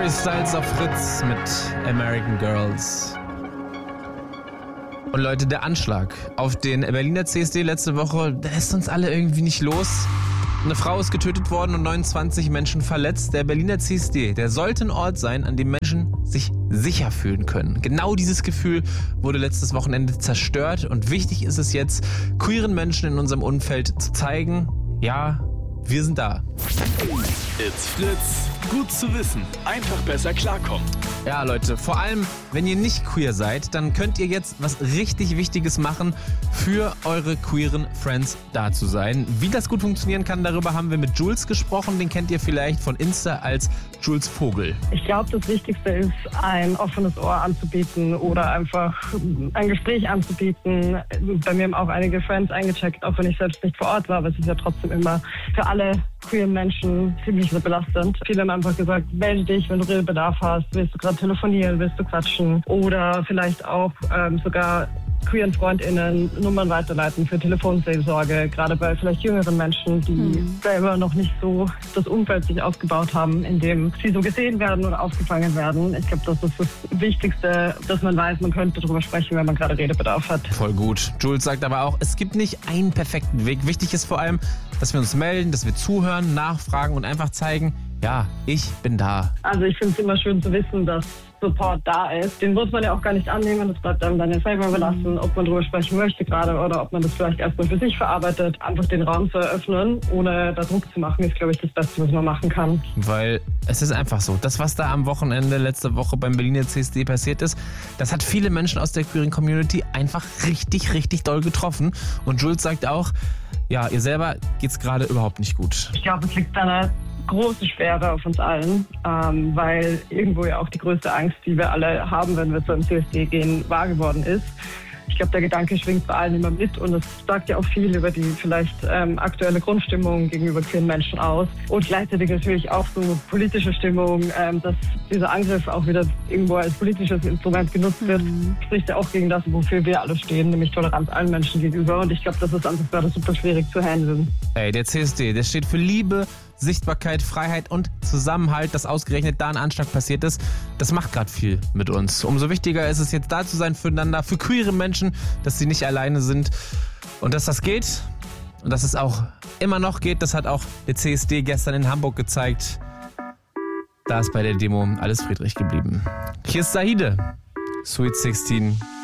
Harry Styles auf Fritz mit American Girls. Und Leute, der Anschlag auf den Berliner CSD letzte Woche, der lässt uns alle irgendwie nicht los. Eine Frau ist getötet worden und 29 Menschen verletzt. Der Berliner CSD, der sollte ein Ort sein, an dem Menschen sich sicher fühlen können. Genau dieses Gefühl wurde letztes Wochenende zerstört. Und wichtig ist es jetzt, queeren Menschen in unserem Umfeld zu zeigen, ja, wir sind da. It's Fritz. Gut zu wissen. Einfach besser klarkommen. Ja, Leute, vor allem, wenn ihr nicht queer seid, dann könnt ihr jetzt was richtig Wichtiges machen, für eure queeren Friends da zu sein. Wie das gut funktionieren kann, darüber haben wir mit Jules gesprochen. Den kennt ihr vielleicht von Insta als Jules Vogel. Ich glaube, das Wichtigste ist, ein offenes Ohr anzubieten oder einfach ein Gespräch anzubieten. Bei mir haben auch einige Friends eingecheckt, auch wenn ich selbst nicht vor Ort war, aber es ist ja trotzdem immer für alle queeren Menschen ziemlich belastend. Viele haben einfach gesagt, melde dich, wenn du Redebedarf hast, willst du gerade telefonieren, willst du quatschen oder vielleicht auch sogar queeren FreundInnen Nummern weiterleiten für Telefonseelsorge, gerade bei vielleicht jüngeren Menschen, die selber noch nicht so das Umfeld sich aufgebaut haben, in dem sie so gesehen werden oder aufgefangen werden. Ich glaube, das ist das Wichtigste, dass man weiß, man könnte darüber sprechen, wenn man gerade Redebedarf hat. Voll gut. Jules sagt aber auch, es gibt nicht einen perfekten Weg. Wichtig ist vor allem, dass wir uns melden, dass wir zuhören, nachfragen und einfach zeigen, ja, ich bin da. Also ich finde es immer schön zu wissen, dass Support da ist. Den muss man ja auch gar nicht annehmen, das bleibt einem dann ja selber überlassen, ob man darüber sprechen möchte gerade oder ob man das vielleicht erstmal für sich verarbeitet. Einfach den Raum zu eröffnen, ohne da Druck zu machen, ist, glaube ich, das Beste, was man machen kann. Weil es ist einfach so, das, was da am Wochenende letzte Woche beim Berliner CSD passiert ist, das hat viele Menschen aus der queeren Community einfach richtig doll getroffen. Und Jules sagt auch, ja, ihr selber geht's gerade überhaupt nicht gut. Ich glaube, es liegt an einer große Schwere auf uns allen, weil irgendwo ja auch die größte Angst, die wir alle haben, wenn wir zum CSD gehen, wahr geworden ist. Ich glaube, der Gedanke schwingt bei allen immer mit und es sagt ja auch viel über die vielleicht aktuelle Grundstimmung gegenüber queeren Menschen aus. Und gleichzeitig natürlich auch so politische Stimmung, dass dieser Angriff auch wieder irgendwo als politisches Instrument genutzt wird, spricht ja auch gegen das, wofür wir alle stehen, nämlich Toleranz allen Menschen gegenüber. Und ich glaube, das ist einfach gerade super schwierig zu handeln. Ey, der CSD, der steht für Liebe, Sichtbarkeit, Freiheit und Zusammenhalt, dass ausgerechnet da ein Anschlag passiert ist, das macht gerade viel mit uns. Umso wichtiger ist es jetzt da zu sein füreinander, für queere Menschen, dass sie nicht alleine sind und dass das geht und dass es auch immer noch geht, das hat auch der CSD gestern in Hamburg gezeigt. Da ist bei der Demo alles friedlich geblieben. Hier ist Sahide, Sweet 16.